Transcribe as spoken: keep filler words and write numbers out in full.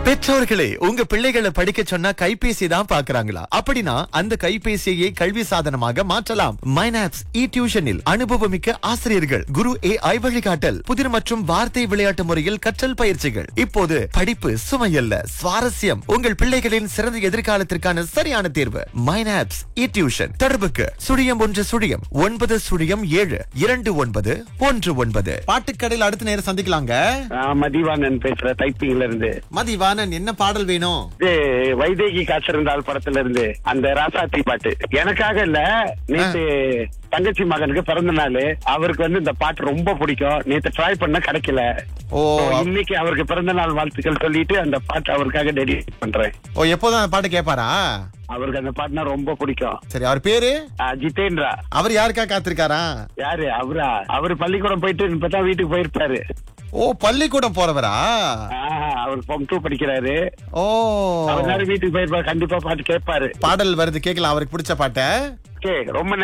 பெற்றோர்களே, உங்க பிள்ளைகளை படிக்க சொன்னா கைபேசி தான் பாக்குறாங்களா? அப்படின்னா அந்த கைபேசியை கல்வி சாதனமாக மாற்றலாம். மைனாப்ஸ் இ டியூஷனில் அனுபவமிக்க ஆசிரியர்கள், குரு ஏ ஐ வழிகாட்டல், புதிர் மற்றும் வார்த்தை விளையாட்டு முறையில் கற்றல் பயிற்சிகள். இப்போது படிப்பு சுமையல்ல, சுவாரஸ்யம். உங்கள் பிள்ளைகளின் சிறந்த எதிர்காலத்திற்கான சரியான தேர்வு மைனாப்ஸ் இ டியூஷன். தொடர்புக்கு சுழியம் ஒன்று சுழியம் ஒன்பது சுழியம் ஏழு இரண்டு ஒன்பது ஒன்று ஒன்பது. பாட்டுக்கடையில் அடுத்த நேரம் சந்திக்கலாங்க. மதிவானன் பேசுற டைப்பிங்ல இருந்து. மதிவானன், என்ன பாடல் வேணும்? இது வைதேகி காய்ச்சிருந்தால் படத்துல இருந்து அந்த ராசாத்தி பாட்டு எனக்காக இல்ல, நேத்து தங்கச்சி மகனுக்கு பிறந்த நாள். அவருக்கு வந்து இந்த பாட்டு ரொம்ப பிடிக்கும். நேத்து ட்ரை பண்ண கிடைக்கல. ஓ, இன்னைக்கு அவருக்கு பிறந்த நாள் வாழ்த்துக்கள் சொல்லிட்டு அந்த பாட்டு அவருக்காக டெடிகேட் பண்றேன். ஓ, எப்போதான் அந்த பாட்டு கேட்பாரா? அவருக்கு அந்த பாட்டுனா ரொம்ப பிடிக்கும். சரி, அவர் பேரு ஜிதேந்திரா. அவர் யாருக்கா காத்திருக்காரா? யாரு அவரா? அவரு பள்ளிக்கூடம் போயிட்டு இப்பதான் வீட்டுக்கு போயிருப்பாரு. ஓ, பள்ளிக்கூடம் போறவரா? அவர் ஃபார்ம் டூ படிக்கிறாரு. ஓ, அவர் வீட்டுக்கு போயிருப்பாரு. கண்டிப்பா பாட்டு கேட்பாரு. பாடல் வருது, கேட்கலாம் அவருக்கு பிடிச்ச பாட்டை. ரொம்ப